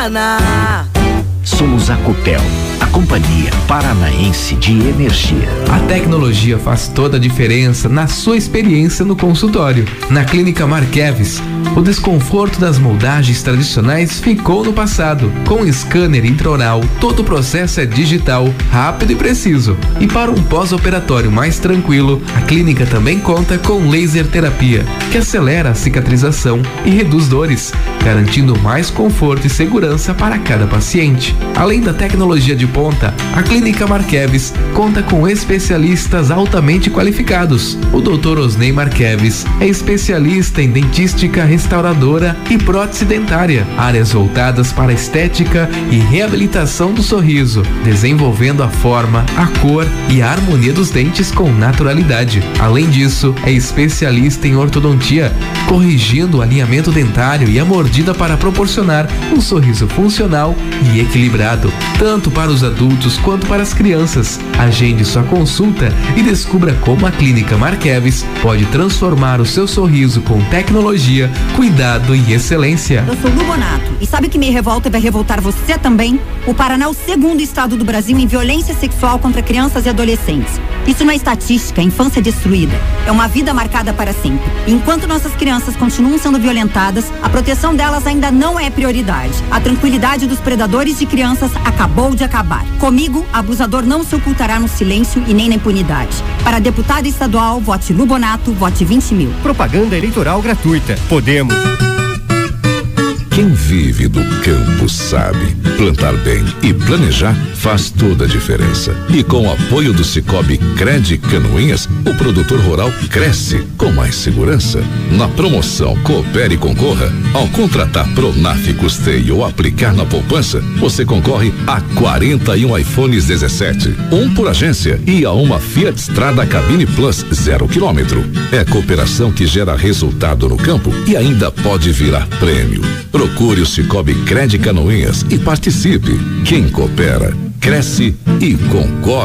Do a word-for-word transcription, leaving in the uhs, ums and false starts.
Paraná. Somos a Copel, a Companhia Paranaense de Energia. A tecnologia faz toda a diferença na sua experiência no consultório. Na Clínica Marqueves, o desconforto das moldagens tradicionais ficou no passado. Com scanner intraoral, todo o processo é digital, rápido e preciso. E para um pós-operatório mais tranquilo, a clínica também conta com laser terapia, que acelera a cicatrização e reduz dores, garantindo mais conforto e segurança para cada paciente. Além da tecnologia de ponta, a Clínica Marqueves conta com especialistas altamente qualificados. O doutor Osnei Marqueves é especialista em dentística restauradora e prótese dentária, áreas voltadas para a estética e reabilitação do sorriso, desenvolvendo a forma, a cor e a harmonia dos dentes com naturalidade. Além disso, é especialista em ortodontia, corrigindo o alinhamento dentário e a mordida para proporcionar um sorriso funcional e equilibrado, tanto para os adultos quanto para as crianças. Agende sua consulta e descubra como a Clínica Marqueves pode transformar o seu sorriso com tecnologia, cuidado e excelência. Eu sou Lu Bonato e sabe o que me revolta e vai revoltar você também? O Paraná é o segundo estado do Brasil em violência sexual contra crianças e adolescentes. Isso não é estatística, é infância destruída. É uma vida marcada para sempre. Enquanto nossas crianças continuam sendo violentadas, a proteção delas ainda não é prioridade. A tranquilidade dos predadores de crianças acabou de acabar. Comigo, abusador não se ocultará no silêncio e nem na impunidade. Para deputada estadual, vote Lu Bonato, vote vinte mil. Propaganda eleitoral gratuita. Podemos. Quem vive do campo sabe, plantar bem e planejar faz toda a diferença. E com o apoio do Cicobi Cred Canoinhas, o produtor rural cresce com mais segurança. Na promoção Coopere e Concorra, ao contratar Pronaf, custeio ou aplicar na poupança, você concorre a quarenta e um iPhones dezessete, um por agência e a uma Fiat Strada Cabine Plus zero quilômetro. É cooperação que gera resultado no campo e ainda pode virar prêmio. Procure o Cicobi Cred Canoinhas e participe. Quem coopera, cresce e concorre.